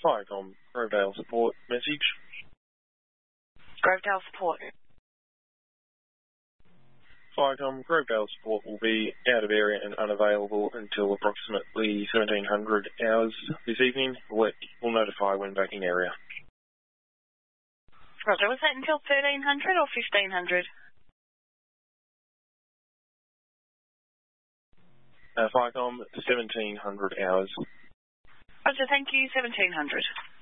Viacom, Grovedale support message. Grovedale support. Viacom, Grovedale support will be out of area and unavailable until approximately 1700 hours this evening. We'll notify when back in area. Roger, was that until 1300 or 1500? Viacom, 1700 hours. Roger, thank you, 1700.